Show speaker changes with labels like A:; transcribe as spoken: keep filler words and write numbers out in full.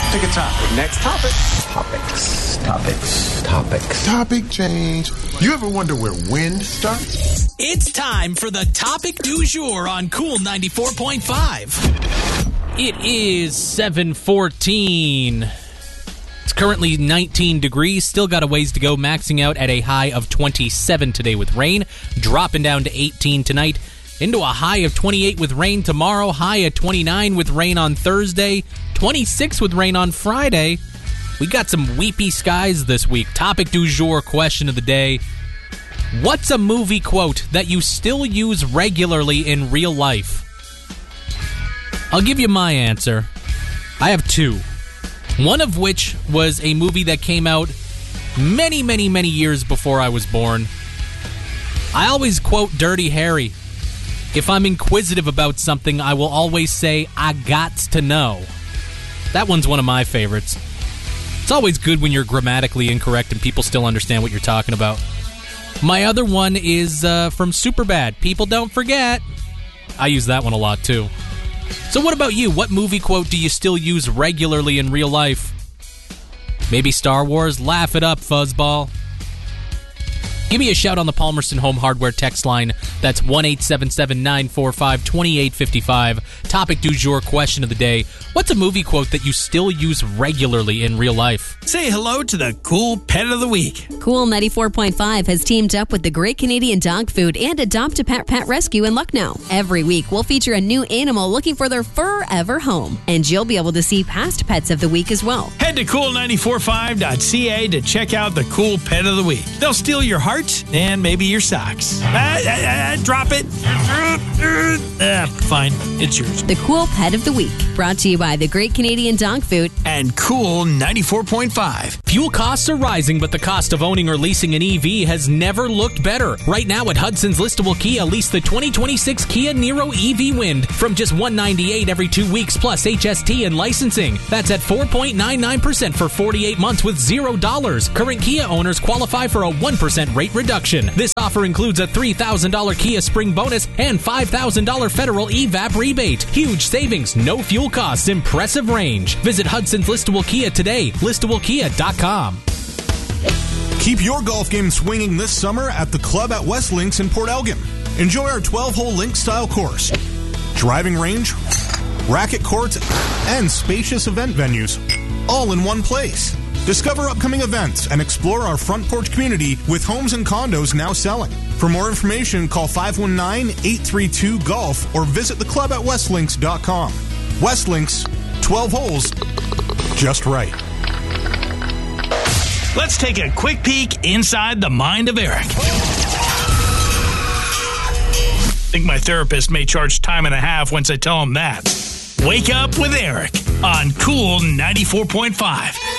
A: Pick a topic. Next topic.
B: Topics, topics, topics.
C: Topic change. You ever wonder where wind starts?
D: It's time for the topic du jour on Cool ninety-four point five. It is seven fourteen. It's currently nineteen degrees. Still got a ways to go, maxing out at a high of twenty-seven today with rain. Dropping down to eighteen tonight. Into a high of twenty-eight with rain tomorrow. High at twenty-nine with rain on Thursday. twenty-six with rain on Friday. We got some weepy skies this week. Topic du jour, question of the day. What's a movie quote that you still use regularly in real life? I'll give you my answer. I have two. One of which was a movie that came out many, many, many years before I was born. I always quote Dirty Harry. If I'm inquisitive about something, I will always say, I gots to know. That one's one of my favorites. It's always good when you're grammatically incorrect and people still understand what you're talking about. My other one is uh, from Superbad. People don't forget. I use that one a lot, too. So what about you? What movie quote do you still use regularly in real life? Maybe Star Wars? Laugh it up, fuzzball. Give me a shout on the Palmerston Home Hardware text line. That's one eight seven seven, nine four five, two eight five five. Topic du jour, question of the day. What's a movie quote that you still use regularly in real life?
E: Say hello to the Cool Pet of the Week.
F: Cool ninety-four point five has teamed up with the Great Canadian Dog Food and Adopt a Pet Pet Rescue in Lucknow. Every week, we'll feature a new animal looking for their forever home. And you'll be able to see past pets of the week as well.
E: Head to cool nine four five dot c a to check out the Cool Pet of the Week. They'll steal your heart and maybe your socks. Uh, uh, uh, drop it. Uh, fine, it's yours.
F: The Cool Pet of the Week, brought to you by the Great Canadian Dog Food
E: and Cool ninety-four point five.
D: Fuel costs are rising, but the cost of owning or leasing an E V has never looked better. Right now at Hudson's Listable Kia, lease the twenty twenty-six Kia Niro E V Wind from just one hundred ninety-eight dollars every two weeks plus H S T and licensing. That's at four point nine nine percent for forty-eight months with zero dollars. Current Kia owners qualify for a one percent rate reduction. This offer includes a three thousand dollars Kia Spring bonus and five thousand dollars federal E V A P rebate. Huge savings, no fuel costs, impressive range. Visit Hudson's Listable Kia today, listable kia dot com.
G: Keep your golf game swinging this summer at the club at West Links in Port Elgin. Enjoy our twelve-hole link-style course, driving range, racket courts, and spacious event venues, all in one place. Discover upcoming events and explore our front porch community with homes and condos now selling. For more information, call five one nine, eight three two, golf or visit the club at westlinks dot com. Westlinks, twelve holes, just right.
E: Let's take a quick peek inside the mind of Eric. I think my therapist may charge time and a half once I tell him that. Wake up with Eric on Cool ninety-four point five.